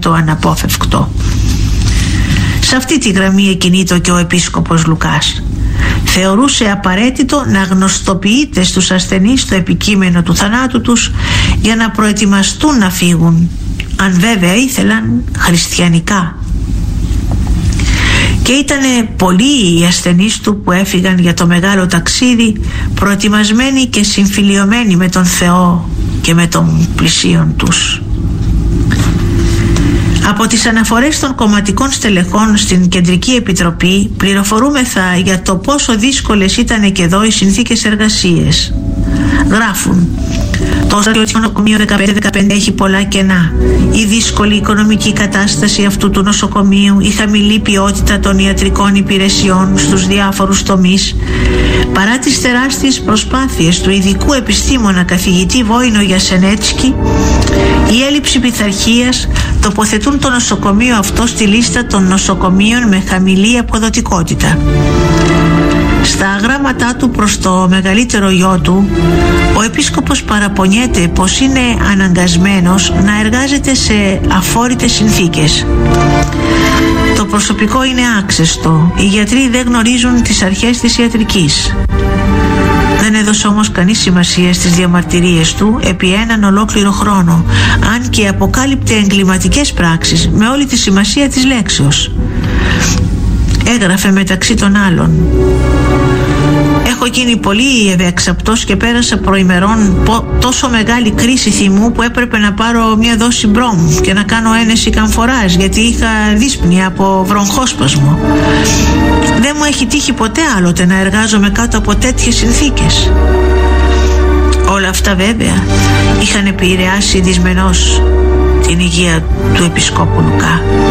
το αναπόφευκτο. Σε αυτή τη γραμμή εκκινείται και ο Επίσκοπος Λουκάς. Θεωρούσε απαραίτητο να γνωστοποιείται στους ασθενείς το επικείμενο του θανάτου τους για να προετοιμαστούν να φύγουν, αν βέβαια ήθελαν χριστιανικά. Και ήτανε πολλοί οι ασθενείς του που έφυγαν για το μεγάλο ταξίδι προετοιμασμένοι και συμφιλιωμένοι με τον Θεό και με τον πλησίον τους. Από τις αναφορές των κομματικών στελεχών στην Κεντρική Επιτροπή πληροφορούμεθα για το πόσο δύσκολες ήταν και εδώ οι συνθήκες εργασίες. Γράφουν: το νοσοκομείο 15-15 έχει πολλά κενά. Η δύσκολη οικονομική κατάσταση αυτού του νοσοκομείου, η χαμηλή ποιότητα των ιατρικών υπηρεσιών στους διάφορους τομείς, παρά τις τεράστιες προσπάθειες του ειδικού επιστήμονα καθηγητή Βόινο Γιασενέτσκι, η έλλειψη πειθαρχίας τοποθετούν το νοσοκομείο αυτό στη λίστα των νοσοκομείων με χαμηλή αποδοτικότητα. Στα γράμματά του προς το μεγαλύτερο γιο του, ο Επίσκοπος παραπονιέται πως είναι αναγκασμένος να εργάζεται σε αφόρητες συνθήκες. Το προσωπικό είναι άξεστο, οι γιατροί δεν γνωρίζουν τις αρχές της ιατρικής. Δεν έδωσε όμως κανείς σημασία στις διαμαρτυρίες του επί έναν ολόκληρο χρόνο, αν και αποκάλυπτε εγκληματικές πράξεις με όλη τη σημασία της λέξεως. Έγραφε μεταξύ των άλλων: έχω γίνει πολύ ευεξαπτός και πέρασα προημερών τόσο μεγάλη κρίση θυμού που έπρεπε να πάρω μια δόση μπρόμ και να κάνω ένεση καμφοράς, γιατί είχα δύσπνοια από βρογχόσπασμο. Δεν μου έχει τύχει ποτέ άλλοτε να εργάζομαι κάτω από τέτοιες συνθήκες. Όλα αυτά βέβαια είχαν επηρεάσει δυσμενώς την υγεία του Επισκόπου Λουκά.